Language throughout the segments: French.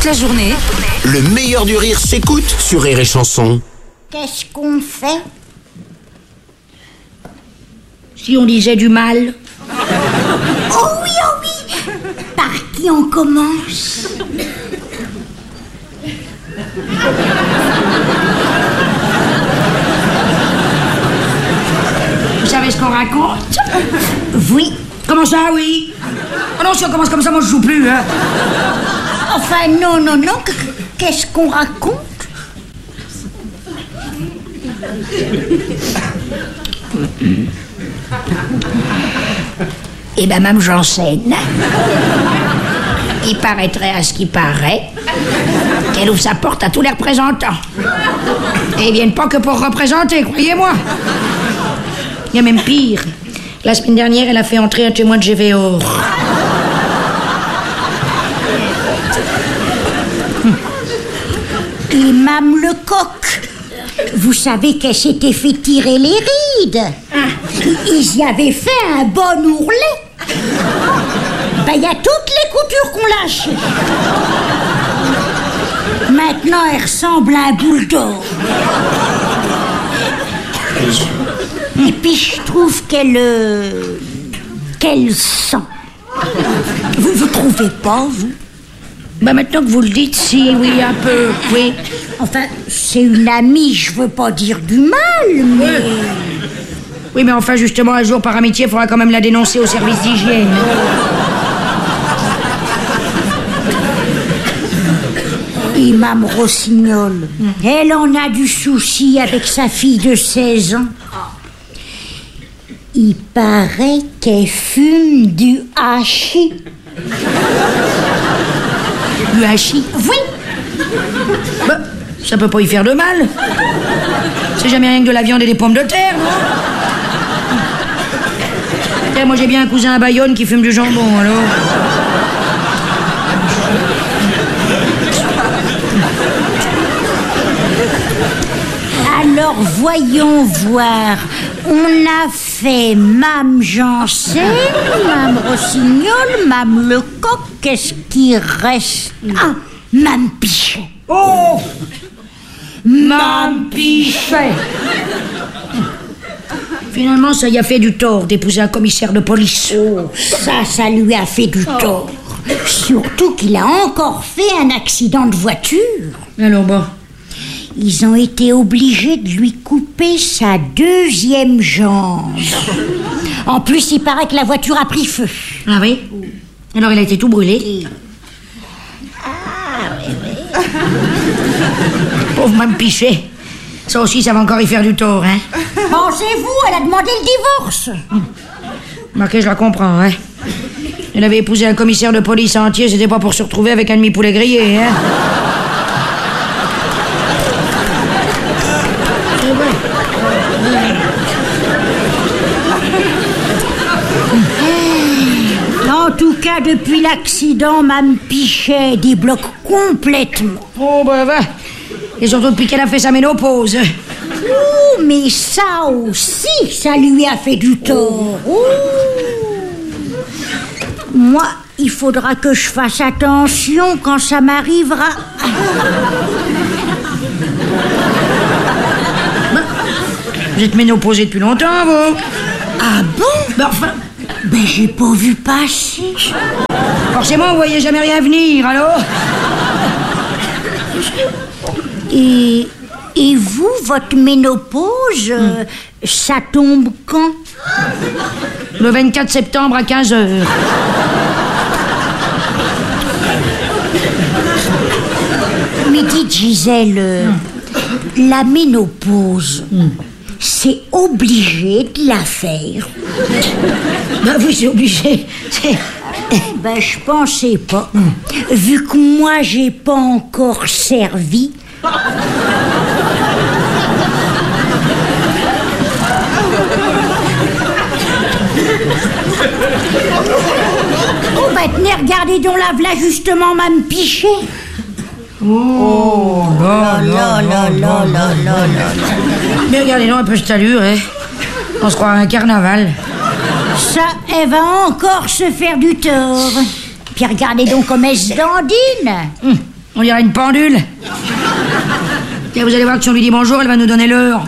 toute la journée. Le meilleur du rire s'écoute sur Rire et Chanson. Qu'est-ce qu'on fait? Si on disait du mal. Oh oui, oh oui. Par qui on commence? Vous savez ce qu'on raconte? Oui. Comment ça, oui? Oh non, si on commence comme ça, moi je joue plus, hein. Enfin, non. Qu'est-ce qu'on raconte? Eh ben, Mme Janssen, il paraîtrait à ce qui paraît qu'elle ouvre sa porte à tous les représentants. Et ils viennent pas que pour représenter, croyez-moi. Il y a même pire. La semaine dernière, elle a fait entrer un témoin de GVO. Et Mme Lecoq, vous savez qu'elle s'était fait tirer les rides. Ils y avaient fait un bon ourlet. Ben, il y a toutes les coutures qu'on lâche. Maintenant, elle ressemble à un bulldog. Et puis, je trouve qu'elle sent. Vous trouvez pas, vous? Ben, maintenant que vous le dites, si, oui, un peu, oui. Enfin, c'est une amie, je veux pas dire du mal, mais... Oui, mais enfin, justement, un jour, par amitié, il faudra quand même la dénoncer au service d'hygiène. Et Mme Rossignol, elle en a du souci avec sa fille de 16 ans. Il paraît qu'elle fume du hachis. Du hachis? Oui. Ben, ça peut pas y faire de mal. C'est jamais rien que de la viande et des pommes de terre, non? Tiens, moi j'ai bien un cousin à Bayonne qui fume du jambon, alors. Alors voyons voir. On a fait Mme Janssen, Mme Rossignol, Mme Lecoq. Qu'est-ce qui reste? Ah, Mme Pichet. Oh, Mme Pichet. Finalement, ça y a fait du tort d'épouser un commissaire de police. Oh, ça lui a fait du tort. Surtout qu'il a encore fait un accident de voiture. Alors bon. Ils ont été obligés de lui couper sa deuxième jambe. En plus, il paraît que la voiture a pris feu. Ah oui? Alors il a été tout brûlé. Pauvre Mme Pichet. Ça aussi, ça va encore y faire du tort, hein? Pensez-vous, elle a demandé le divorce. Marqué, je la comprends, hein? Elle avait épousé un commissaire de police entier, c'était pas pour se retrouver avec un demi-poulet grillé, hein? En tout cas, depuis l'accident, Mme Pichet débloque complètement. Oh, ben, va. Et surtout depuis qu'elle a fait sa ménopause. Oh, mais ça aussi, ça lui a fait du tort. Oh. Moi, il faudra que je fasse attention quand ça m'arrivera. Vous êtes ménopausée depuis longtemps, vous? Ah bon? Ben, enfin... Ben, j'ai pas vu passer. Forcément, vous voyez jamais rien venir, alors? Et vous, votre ménopause, ça tombe quand? Le 24 septembre à 15h. Mais dites, Gisèle, la ménopause, c'est obligé de la faire. Ben oui, c'est obligé. Ben, je pensais pas. Vu que moi, j'ai pas encore servi. Oh, ben, tenez, regardez donc là justement, Mme Pichet. Oh là là là là là là. Mais regardez donc un peu cette allure, hein. On se croirait à un carnaval. Ça, elle va encore se faire du tort. Puis regardez donc comme elle se dandine. On dirait une pendule. Tiens, vous allez voir que si on lui dit bonjour, elle va nous donner l'heure.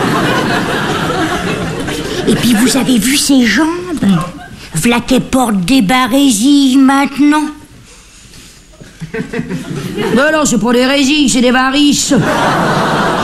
Et puis vous avez vu ses jambes? V'là qu'elle porte des barésilles maintenant. Ben non, c'est pas des résilles, c'est des varices.